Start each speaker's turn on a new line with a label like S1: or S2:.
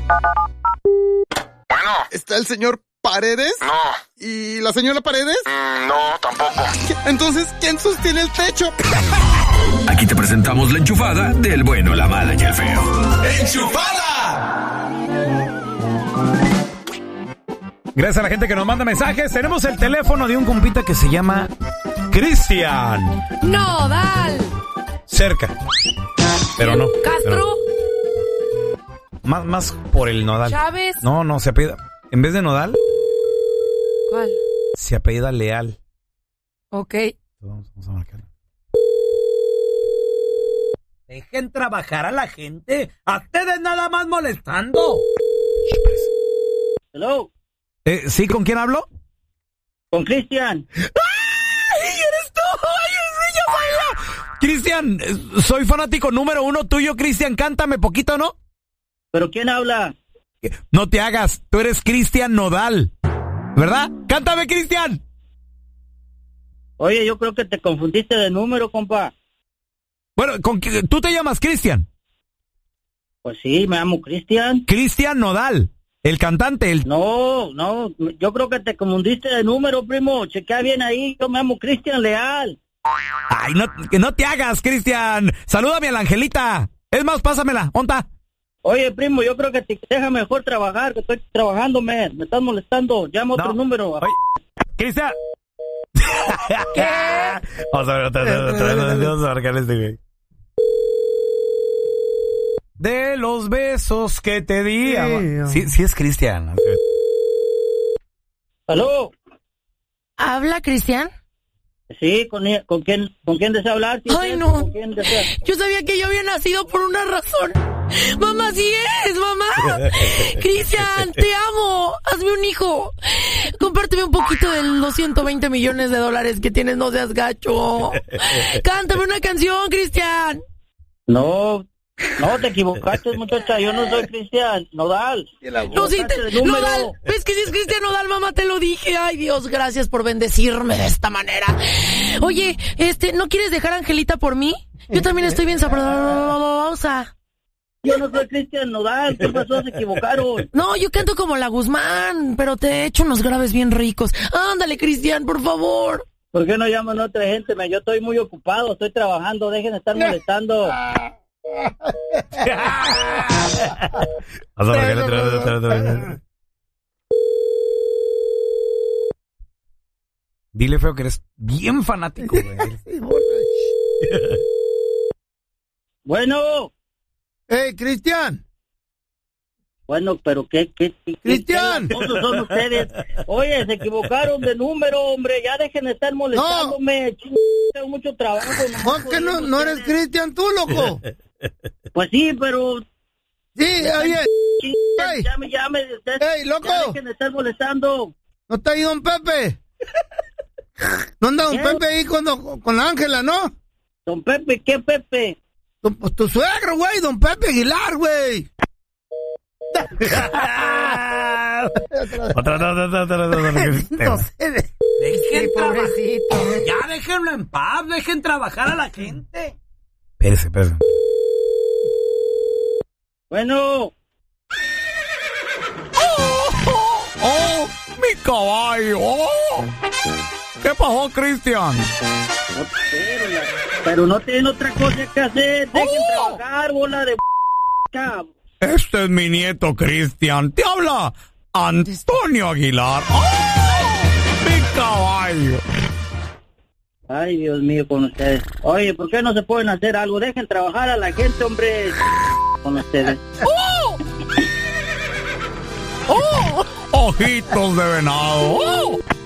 S1: Bueno.
S2: ¿Está el señor Paredes?
S1: No.
S2: ¿Y la señora Paredes?
S1: No, tampoco.
S2: Entonces, ¿quién sostiene el techo?
S3: Aquí te presentamos la enchufada del bueno, la mala y el feo.
S4: ¡Enchufada!
S5: Gracias a la gente que nos manda mensajes. Tenemos el teléfono de un compita que se llama Cristian.
S6: Nodal.
S5: Cerca. Pero no.
S6: Castro.
S5: Más por el Nodal.
S6: Chávez.
S5: No, se apellida. En vez de Nodal,
S6: ¿Cuál?
S5: se apellida Leal.
S6: Ok.
S5: Vamos a marcar. Dejen trabajar a la gente. A ustedes nada más molestando.
S7: Hello.
S5: ¿Sí? ¿Con quién hablo?
S7: Con Cristian.
S5: ¡Ay, eres tú! ¡Ay, sí, yo soy yo! Cristian, soy fanático número 1 tuyo, Cristian. Cántame poquito, ¿no?
S7: ¿Pero quién habla?
S5: No te hagas, tú eres Cristian Nodal, ¿verdad? ¡Cántame, Cristian!
S7: Oye, yo creo que te confundiste de número, compa.
S5: Bueno, ¿tú te llamas Cristian?
S7: Pues sí, me llamo Cristian.
S5: Cristian Nodal, el cantante.
S7: No, yo creo que te confundiste de número, primo. Chequea bien ahí, yo me llamo Cristian Leal.
S5: Ay, no te hagas, Cristian. Salúdame a la Angelita. Es más, pásamela, ¿onta?
S7: Oye, primo, yo creo que te deja mejor trabajar, que estoy trabajando, me estás molestando. Llama otro número.
S5: Oye, Cristian. ¿Qué? Vamos a ver otra vez. Vamos a marcarle este güey. De los besos que te di. Sí es Cristian.
S7: ¿Aló?
S6: ¿Habla Cristian?
S7: Sí, ¿con quién desea hablar? ¿Sí?
S6: Ay, no.
S7: ¿Con quién desea?
S6: Yo sabía que yo había nacido por una razón. Mamá, sí es, mamá. Cristian, te amo. Hazme un hijo. Compárteme un poquito de los $120 millones que tienes, no seas gacho. Cántame una canción, Cristian.
S7: No, te equivocaste, muchacha. Yo no soy Cristian Nodal.
S6: No, sí, Nodal. ¿Ves que sí es Cristian Nodal, mamá? Te lo dije. Ay, Dios, gracias por bendecirme de esta manera. Oye, ¿no quieres dejar a Angelita por mí? Yo también estoy bien sabrosa.
S7: Yo no soy Cristian Nodal. ¿Qué pasó? Se equivocaron.
S6: No, yo canto como la Guzmán, pero te he hecho unos graves bien ricos. Ándale, Cristian, por favor.
S7: ¿Por qué no llaman a otra gente? Yo estoy muy ocupado, estoy trabajando. Dejen de estar molestando.
S5: Dile, feo, que eres bien fanático, güey.
S7: Bueno.
S8: ¡Hey, Cristian!
S7: Bueno, pero ¿qué
S8: ¡Cristian!
S7: ¿Qué son ustedes? Oye, se equivocaron de número, hombre. Ya dejen de estar molestándome. No. Tengo mucho trabajo.
S8: ¿Por qué no eres Cristian tú, loco?
S7: Pues sí, pero...
S8: Sí, oye.
S7: Llame.
S8: ¡Ey, loco!
S7: Ya dejen de estar molestando.
S8: ¿No está ahí don Pepe? ¿No anda don Pepe ahí con la Ángela, no?
S7: ¿Don Pepe? ¿Qué Pepe?
S8: Pues tu suegro, güey, don Pepe Aguilar, güey.
S5: Otra.
S8: No sé.
S5: Dejen pobrecito. Ya déjenlo en paz, dejen trabajar a la gente. Espérese.
S7: Bueno.
S5: ¡Oh, mi caballo! ¡Oh! ¿Qué pasó, Cristian?
S7: Pero no tienen otra cosa que hacer. Dejen trabajar, bola de...
S5: Este es mi nieto, Cristian. Te habla Antonio Aguilar. ¡Oh! ¡Mi caballo!
S7: Ay, Dios mío, con ustedes. Oye, ¿por qué no se pueden hacer algo? Dejen trabajar a la gente, hombre. Con ustedes.
S5: ¡Oh! ¡Oh! ¡Ojitos de venado! ¡Oh!